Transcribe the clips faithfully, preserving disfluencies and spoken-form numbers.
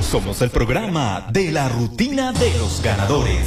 Somos el programa de la rutina de los ganadores.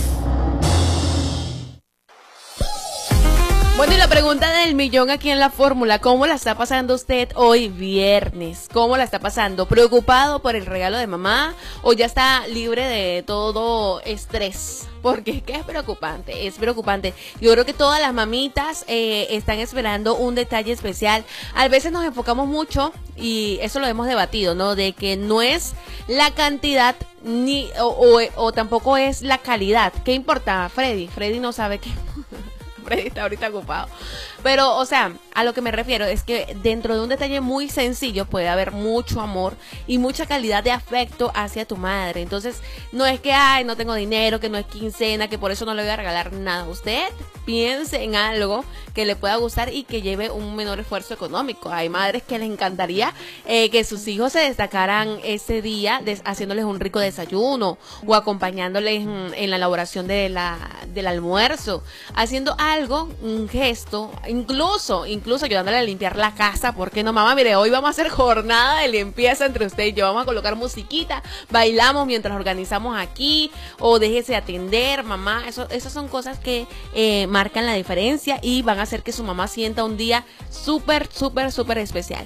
Bueno, y la pregunta del millón aquí en la fórmula, ¿cómo la está pasando usted hoy viernes? ¿Cómo la está pasando? ¿Preocupado por el regalo de mamá o ya está libre de todo estrés? Porque es que es preocupante, es preocupante. Yo creo que todas las mamitas eh, están esperando un detalle especial. A veces nos enfocamos mucho, y eso lo hemos debatido, ¿no? De que no es la cantidad ni o, o, o tampoco es la calidad. ¿Qué importa, Freddy? Freddy no sabe qué... Freddy está ahorita ocupado. Pero, o sea, a lo que me refiero es que dentro de un detalle muy sencillo puede haber mucho amor y mucha calidad de afecto hacia tu madre. Entonces, no es que, ay, no tengo dinero, que no es quincena, que por eso no le voy a regalar nada. Usted piense en algo que le pueda gustar y que lleve un menor esfuerzo económico. Hay madres que les encantaría eh, que sus hijos se destacaran ese día des- haciéndoles un rico desayuno o acompañándoles en, en la elaboración de la, del almuerzo, haciendo algo, un gesto, incluso, incluso ayudándole a limpiar la casa. ¿Por qué no, mamá? Mire, hoy vamos a hacer jornada de limpieza entre usted y yo. Vamos a colocar musiquita, bailamos mientras organizamos aquí, o déjese atender, mamá. Eso, esas son cosas que eh, marcan la diferencia y van a hacer que su mamá sienta un día súper, súper, súper especial.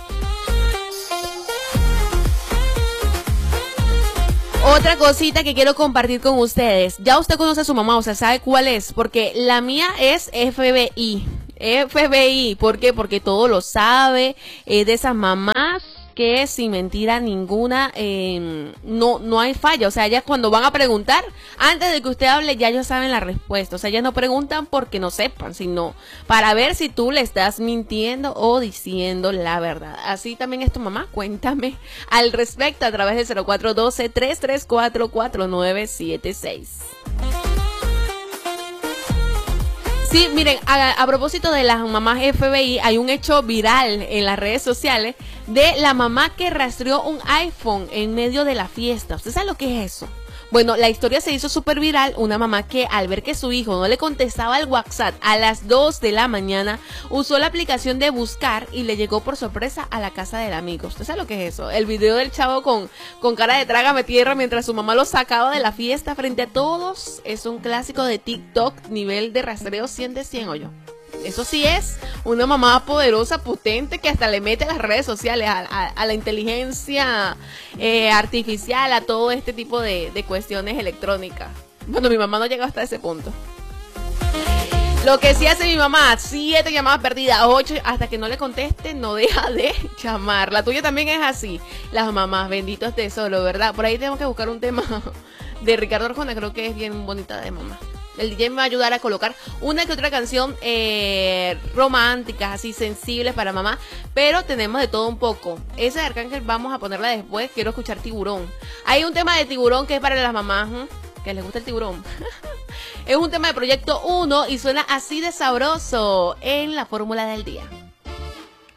Otra cosita que quiero compartir con ustedes. Ya usted conoce a su mamá, o sea, sabe cuál es, porque la mía es F B I. F B I, ¿por qué? Porque todo lo sabe, es de esas mamás que sin mentira ninguna eh, no, no hay falla. O sea, ellas cuando van a preguntar, antes de que usted hable, ya ellos saben la respuesta. O sea, ellas no preguntan porque no sepan, sino para ver si tú le estás mintiendo o diciendo la verdad. Así también es tu mamá. Cuéntame al respecto a través del cero cuatro uno dos, tres tres cuatro, cuatro nueve siete seis. Sí, miren, a, a propósito de las mamás F B I, hay un hecho viral en las redes sociales de la mamá que rastreó un iPhone en medio de la fiesta. ¿Usted sabe lo que es eso? Bueno, la historia se hizo súper viral. Una mamá que al ver que su hijo no le contestaba el WhatsApp a las dos de la mañana, usó la aplicación de buscar y le llegó por sorpresa a la casa del amigo. ¿Usted sabe lo que es eso? El video del chavo con, con cara de trágame tierra mientras su mamá lo sacaba de la fiesta frente a todos es un clásico de TikTok, nivel de rastreo cien de cien, oyo. Eso sí es una mamá poderosa, potente, que hasta le mete a las redes sociales, a, a, a la inteligencia eh, artificial, a todo este tipo de, de cuestiones electrónicas. Bueno, mi mamá no llega hasta ese punto. Lo que sí hace mi mamá, siete llamadas perdidas, ocho, hasta que no le conteste, no deja de llamar. La tuya también es así. Las mamás, benditos tesoros, ¿verdad? Por ahí tenemos que buscar un tema de Ricardo Arjona, creo que es bien bonita de mamá. El D J me va a ayudar a colocar una que otra canción eh, románticas, así sensibles para mamá, pero tenemos de todo un poco. Esa de Arcángel vamos a ponerla después. Quiero escuchar Tiburón. Hay un tema de Tiburón que es para las mamás, ¿eh? Que les gusta el tiburón. Es un tema de Proyecto uno y suena así de sabroso en la fórmula del día.